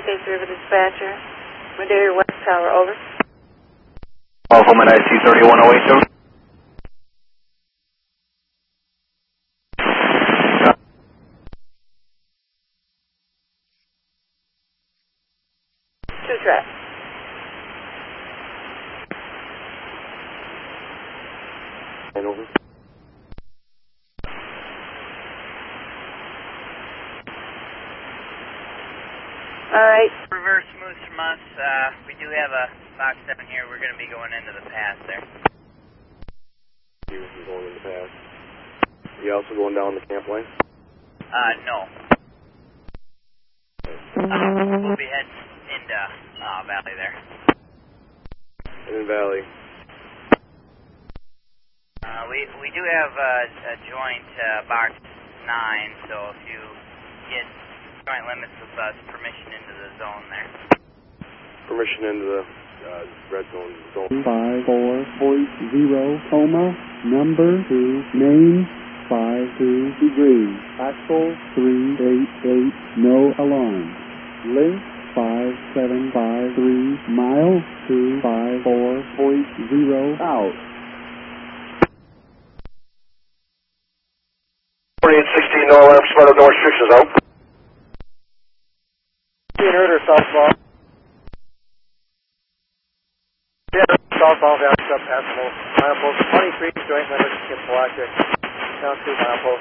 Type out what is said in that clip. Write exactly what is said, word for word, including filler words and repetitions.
Case River Dispatcher. Madera West Tower, over. Alpha Med I C thirty-one oh eight, two. Two track. And over. All right. Reverse moves from us. Uh, we do have a Fox seven here. We're going to be going into the pass there. You going in the pass. You also going down the camp lane? Uh, no. Uh, we'll be heading into uh, Valley there. In Valley. Uh, we we do have a, a joint uh, box nine, so if you get joint limits with us, permission into the zone there. Permission into the uh, red zone. zone. Five four point zero coma number two main five two degree axle three eight eight no alarm link five seven five three mile two five four point zero out. forty-eight sixteen, no alarm, spot of no restrictions, out. Inverter southbound. Yeah, southbound, down, up, past the milepost. twenty-three, joint limits, skip electric. Down two milepost.